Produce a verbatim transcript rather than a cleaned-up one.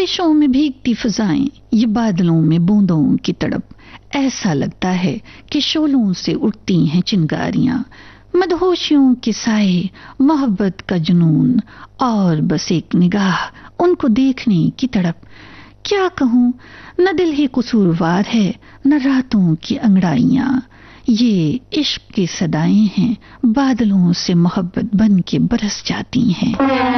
बारिशों में भीगती फिजाएं, ये बादलों में बूंदों की तड़प, ऐसा लगता है कि शोलों से उठती हैं चिंगारियां, मदहोशियों के साए, मोहब्बत का जुनून और बस एक निगाह उनको देखने की तड़प। क्या कहूं, न दिल ही कसूरवार है न रातों की अंगड़ाइयां, ये इश्क की सदाएं हैं, बादलों से मोहब्बत बन के बरस जाती हैं।